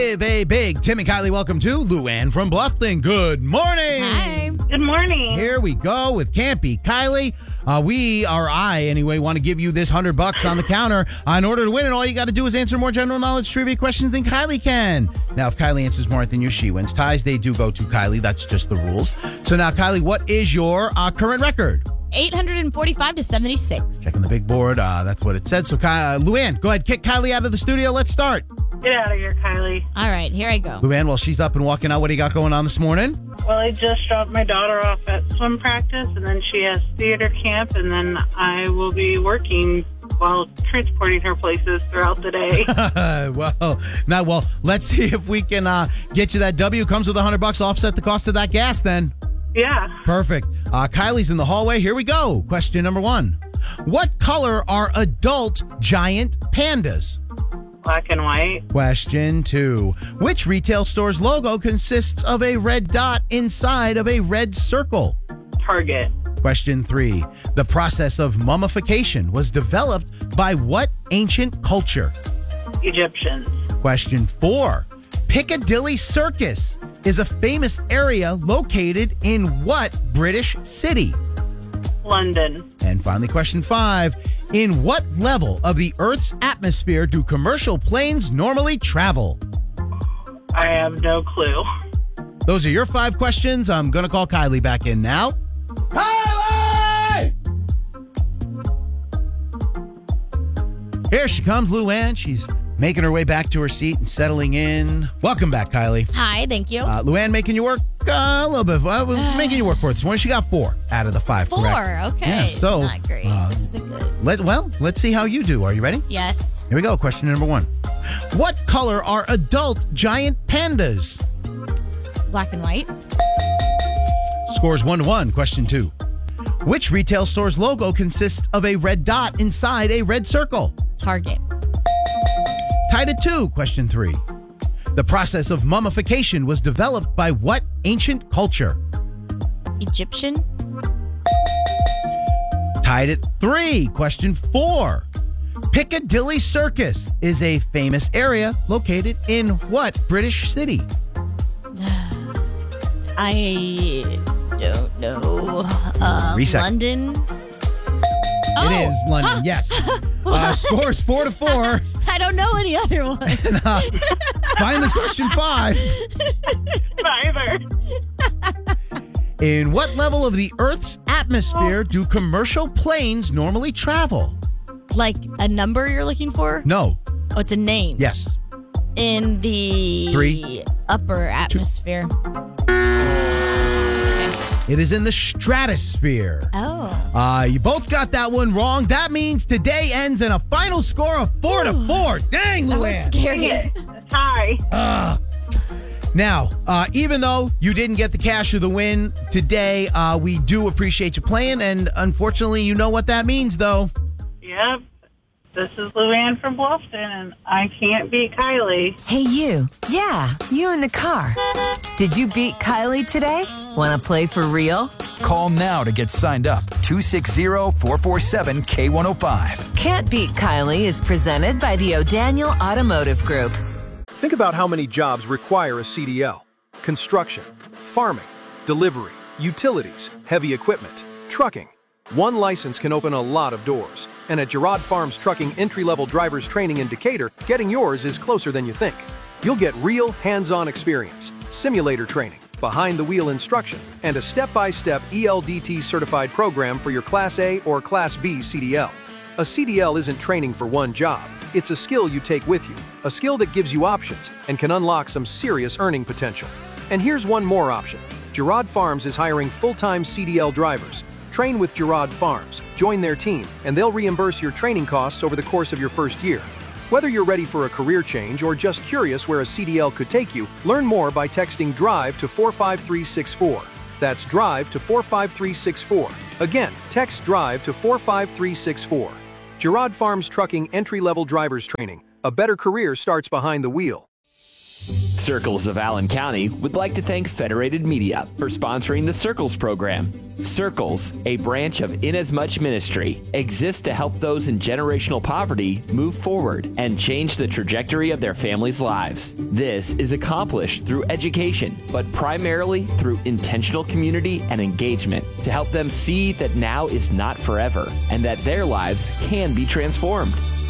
Give a big Tim and Kylie welcome to Luann from Bluffton. Good morning. Hi. Good morning. Here we go with Can't Beat Kylie. I anyway, want to give you this $100 on the counter. In order to win it, all you got to do is answer more general knowledge trivia questions than Kylie can. Now, if Kylie answers more than you, she wins. Ties, they do go to Kylie. That's just the rules. So now, Kylie, what is your current record? 845 to 76. Checking the big board. That's what it said. So, Luann, go ahead. Kick Kylie out of the studio. Let's start. Get out of here, Kylie. All right, here I go. Luann, while she's up and walking out, what do you got going on this morning? Well, I just dropped my daughter off at swim practice, and then she has theater camp, and then I will be working while transporting her places throughout the day. Well, let's see if we can get you that W. Comes with $100. Offset the cost of that gas then. Yeah. Perfect. Kylie's in the hallway. Here we go. Question number 1. What color are adult giant pandas? Black and white. Question 2. Which retail store's logo consists of a red dot inside of a red circle? Target. Question 3. The process of mummification was developed by what ancient culture? Egyptians. Question 4. Piccadilly Circus is a famous area located in what British city? London. And finally, question 5. In what level of the Earth's atmosphere do commercial planes normally travel? I have no clue. Those are your 5 questions. I'm going to call Kylie back in now. Kylie! Here she comes, Luann. She's making her way back to her seat and settling in. Welcome back, Kylie. Hi, thank you. Luann making you work a little bit. Making you work for it this morning. She got 4 out of the 5 4, correct. okay. Yeah, so, not great. This isn't good. Let's see how you do. Are you ready? Yes. Here we go. Question number 1. What color are adult giant pandas? Black and white. Scores 1-1. Question 2. Which retail store's logo consists of a red dot inside a red circle? Target. Tied at 2. Question 3. The process of mummification was developed by what ancient culture? Egyptian. Tied at 3. Question 4. Piccadilly Circus is a famous area located in what British city? I don't know. Reset. London. It is London, yes. Scores 4-4. I don't know any other ones. Finally, question 5. Neither. In what level of the Earth's atmosphere do commercial planes normally travel? Like a number you're looking for? No. Oh, it's a name. Yes. In the 3, upper atmosphere. It is in the stratosphere. Oh. You both got that one wrong. That means today ends in a final score of 4-4. Dang, That was Luann. scary. Hi. Now, even though you didn't get the cash or the win today, we do appreciate you playing, and unfortunately, you know what that means, though. Yep. This is Luann from Bluffton, and I can't beat Kylie. Hey, you. Yeah, you in the car. Did you beat Kylie today? Want to play for real? Call now to get signed up. 260-447-K105. Can't Beat Kylie is presented by the O'Daniel Automotive Group. Think about how many jobs require a CDL. Construction, farming, delivery, utilities, heavy equipment, trucking. One license can open a lot of doors. And at Girard Farms Trucking Entry-Level Drivers Training in Decatur, getting yours is closer than you think. You'll get real hands-on experience, simulator training, behind-the-wheel instruction, and a step-by-step ELDT certified program for your Class A or Class B CDL. A CDL isn't training for one job. It's a skill you take with you, a skill that gives you options and can unlock some serious earning potential. And here's one more option. Girard Farms is hiring full-time CDL drivers. Train with Girard Farms, join their team, and they'll reimburse your training costs over the course of your first year. Whether you're ready for a career change or just curious where a CDL could take you, learn more by texting DRIVE to 45364. That's DRIVE to 45364. Again, text DRIVE to 45364. Girard Farms Trucking Entry-Level Drivers Training. A better career starts behind the wheel. Circles of Allen County would like to thank Federated Media for sponsoring the Circles program. Circles, a branch of Inasmuch Ministry, exists to help those in generational poverty move forward and change the trajectory of their families' lives. This is accomplished through education, but primarily through intentional community and engagement to help them see that now is not forever and that their lives can be transformed.